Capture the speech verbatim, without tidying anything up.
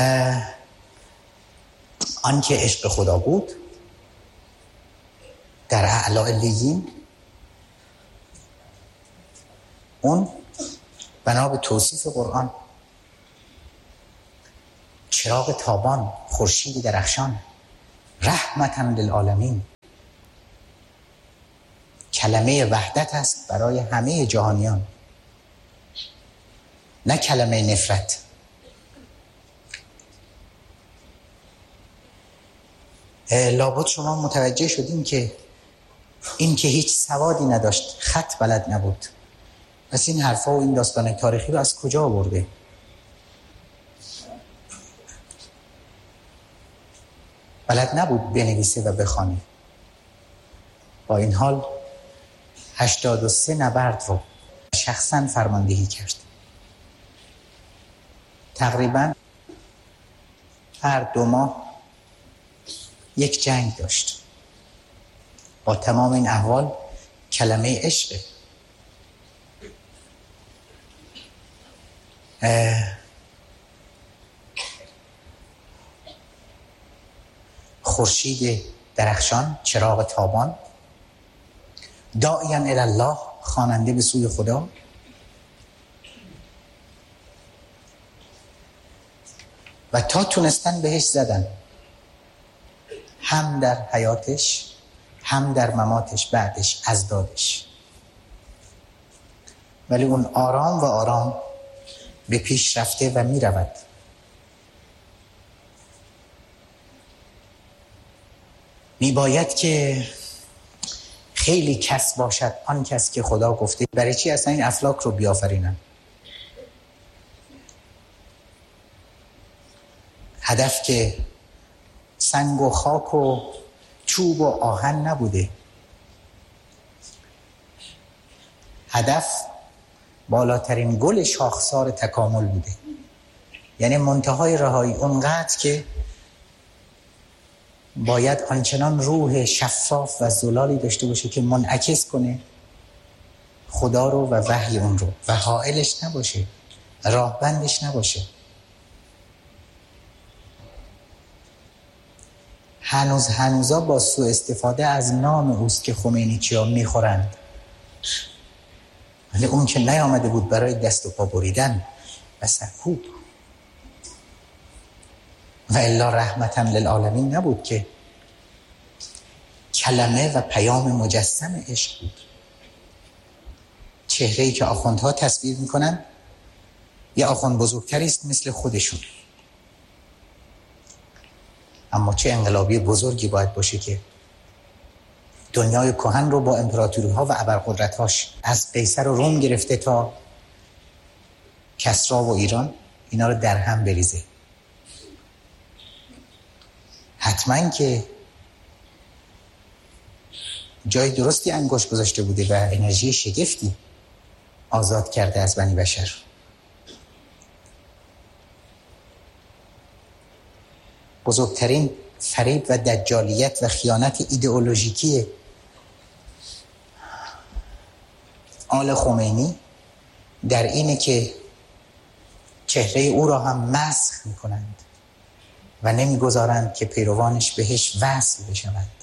آن که عشق خدا بود در اعلی علیین، اون بنا به توصیف قرآن چراغ تابان، خورشید درخشان، رحمتاً للعالمین، کلمه وحدت است برای همه جهانیان، نه کلمه نفرت. لابد شما متوجه شدین که این که هیچ سوادی نداشت، خط بلد نبود، پس این حرفا و این داستان تاریخی رو از کجا آورده؟ بلد نبود بنویسه و بخوانه. با این حال هشتاد و سه نبرد رو شخصا فرماندهی کرد. تقریبا هر دو ماه یک جنگ داشت. با تمام این احوال کلمه عشق خورشید درخشان، چراغ تابان، داعیاً الی الله، خواننده به سوی خدا، و تا تونستن بهش زدن، هم در حیاتش هم در مماتش، بعدش از دادش. ولی اون آرام و آرام به پیش رفته و می رود. می باید که خیلی کس باشد آن کس که خدا گفته برای چی اصلا این افلاک رو بیافرینم. هدف که سنگ و خاک و چوب و آهن نبوده. هدف بالاترین گل شاخسار تکامل بوده. یعنی منتهای رهایی اونقدر که باید آنچنان روح شفاف و زلالی داشته باشه که منعکس کنه خدا رو و وحی اون رو و حائلش نباشه، راهبندش نباشه. هنوز هنوزا با سوء استفاده از نام اوست که خمینی‌چی‌ها میخورند، ولی اون که نیامده بود برای دست و پا بریدن و سرکوب و الا رحمتاً للعالمین نبود که کلمه و پیام مجسم عشق بود. چهره‌ای که آخوندها تصویر میکنن یه آخوند بزرگتری است مثل خودشون، اما چه انقلابی بزرگی باید باشه که دنیای کهن رو با امپراتوری‌ها و ابرقدرت‌هاش از قیصر و روم گرفته تا کسری و ایران اینا رو در هم بریزه. حتما که جای درستی انگشت گذاشته بوده و انرژی شگفتی آزاد کرده از بنی بشر. بزرگترین فریب و دجالیت و خیانت ایدئولوژیکی آل خمینی در اینه که چهره او را هم مسخ میکنند و نمیگذارند که پیروانش بهش وصل بشوند.